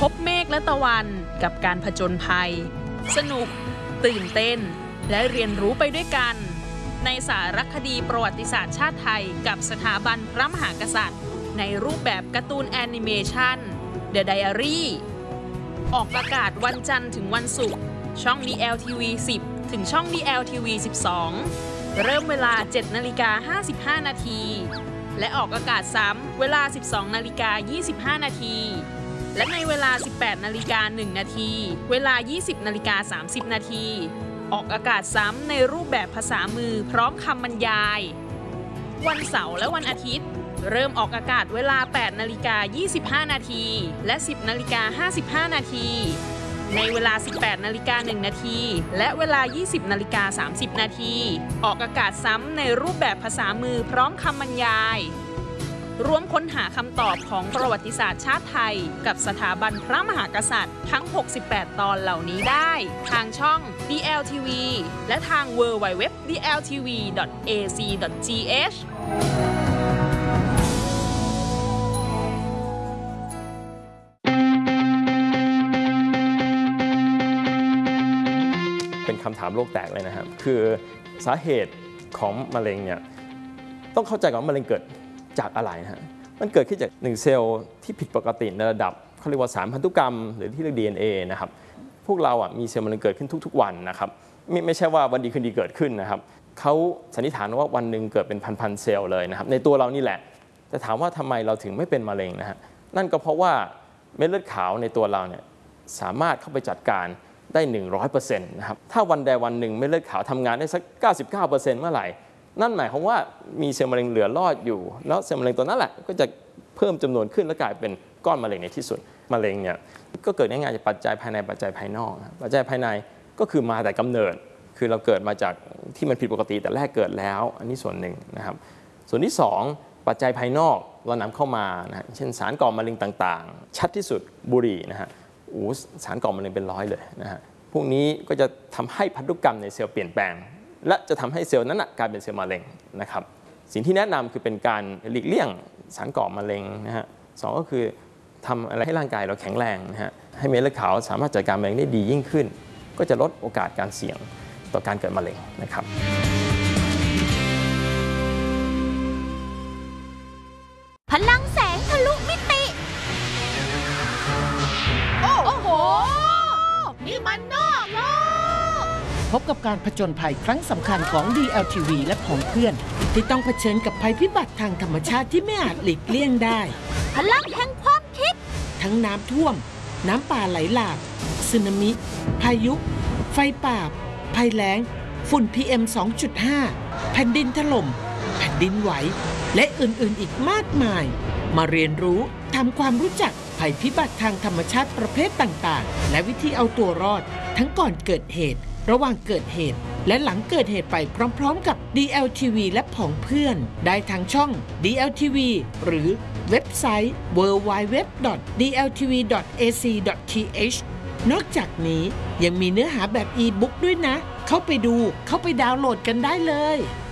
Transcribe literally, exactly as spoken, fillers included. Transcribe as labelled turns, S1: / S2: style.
S1: บเมฆและตะวันกับการผจญภัยสนุกตื่นเต้นและเรียนรู้ไปด้วยกันในสารคดีประวัติศาสตร์ชาติไทยกับสถาบันพระมหากษัตริย์ในรูปแบบการ์ตูนแอนิเมชัน The Diary ออกอากาศวันจันทร์ถึงวันศุกร์ช่อง ดี แอล ที วี สิบ ถึงช่อง ดี แอล ที วี สิบสอง เริ่มเวลา เจ็ดนาฬิกาห้าสิบห้านาทีและออกอากาศซ้ำเวลา สิบสองนาฬิกายี่สิบห้านาทีและในเวลา สิบแปดนาฬิกาหนึ่งนาทีเวลา ยี่สิบนาฬิกาสามสิบนาทีออกอากาศซ้ำในรูปแบบภาษามือพร้อมคำบรรยายวันเสาร์และวันอาทิตย์เริ่มออกอากาศเวลา แปดนาฬิกายี่สิบห้านาทีและ สิบนาฬิกาห้าสิบห้านาทีในเวลา สิบแปดนาฬิกาหนึ่งนาทีและเวลา ยี่สิบนาฬิกาสามสิบนาทีออกอากาศซ้ำในรูปแบบภาษามือพร้อมคำบรรยายร่วมค้นหาคำตอบของประวัติศาสตร์ชาติไทยกับสถาบันพระมหากษัตริย์ทั้งหกสิบแปดตอนเหล่านี้ได้ทางช่อง ดี แอล ที วี และทาง ดับเบิลยู ดับเบิลยู ดับเบิลยู ดอท ดี แอล ที วี ดอท เอ ซี ดอท ที เอช
S2: เป็นคำถามโลกแตกเลยนะครับคือสาเหตุของมะเร็งเนี่ยต้องเข้าใจก่อนว่ามะเร็งเกิดจากอะไรนะฮะมันเกิดขึ้นจากหนึ่งเซลล์ที่ผิดปกติในระดับเขาเรียกว่าสารพันธุกรรมหรือที่เรียก ดี เอ็น เอ นะครับพวกเราอ่ะมีเซลล์มะเร็งเกิดขึ้นทุกๆวันนะครับไม่ไม่ใช่ว่าวันดีคืนดีเกิดขึ้นนะครับเขาสันนิษฐานว่าวันหนึ่งเกิดเป็นพันๆเซลล์เลยนะครับในตัวเรานี่แหละแต่ถามว่าทำไมเราถึงไม่เป็นมะเร็งนะฮะนั่นก็เพราะว่าเม็ดเลือดขาวในตัวเราเนี่ยสามารถเข้าไปจัดการได้ หนึ่งร้อยเปอร์เซ็นต์ นะครับถ้าวันใดวันหนึ่งเม็ดเลือดขาวทำงานได้สัก เก้าสิบเก้าเปอร์เซ็นต์ เมื่อไหร่นั่นหมายความว่ามีเซลล์มะเร็งเหลือรอดอยู่แล้วเซลล์มะเร็งตัวนั้นแหละก็จะเพิ่มจำนวนขึ้นและกลายเป็นก้อนมะเร็งในที่สุดมะเร็งเนี่ยก็เกิดง่ายๆจากปัจจัยภายในปัจจัยภายนอกปัจจัยภายในก็คือมาแต่กำเนิดคือเราเกิดมาจากที่มันผิดปกติแต่แรกเกิดแล้วอันนี้ส่วนหนึ่งนะครับส่วนที่สองปัจจัยภายนอกเรานำเข้ามานะเช่นสารก่อมะเร็งต่างๆชัดที่สุดบุหรี่นะฮะโอ้สารก่อมะเร็งเป็นร้อยเลยนะฮะพวกนี้ก็จะทำให้พันธุกรรมในเซลล์เปลี่ยนแปลงและจะทำให้เซลล์นั้นกลายเป็นเซลล์มะเร็งนะครับสิ่งที่แนะนำคือเป็นการหลีกเลี่ยงสารก่อมะเร็งนะฮะสองก็คือทำอะไรให้ร่างกายเราแข็งแรงนะฮะให้เม็ดเลือดขาวสามารถจัดการมะเร็งได้ดียิ่งขึ้นก็จะลดโอกาสการเสี่ยงต่อการเกิดมะเร็งนะครับ
S3: พลังแสงทะลุมิติโอ้โหนี่มันนอกโลก
S4: พบกับการผจญภัยครั้งสำคัญของ ดี แอล ที วี และของเพื่อนที่ต้องเผชิญกับภัยพิบัติทางธรรมชาติที่ไม่อาจหลีกเลี่ยงได้
S3: พลังแห่งความคิด
S4: ทั้งน้ำท่วมน้ำป่าไหลหลากสึนามิพายุไฟป่าภัยแล้งฝุ่น พี เอ็ม สองจุดห้า แผ่นดินถล่มแผ่นดินไหวและอื่นๆอีกมากมายมาเรียนรู้ทำความรู้จักภัยพิบัติทางธรรมชาติประเภทต่างๆและวิธีเอาตัวรอดทั้งก่อนเกิดเหตุระหว่างเกิดเหตุและหลังเกิดเหตุไปพร้อมๆกับ ดี แอล ที วี และผองเพื่อนได้ทางช่อง ดี แอล ที วี หรือเว็บไซต์ ดับเบิลยู ดับเบิลยู ดับเบิลยู ดอท ดี แอล ที วี ดอท เอ ซี ดอท ที เอช นอกจากนี้ยังมีเนื้อหาแบบอีบุ๊กด้วยนะเข้าไปดูเข้าไปดาวน์โหลดกันได้เลย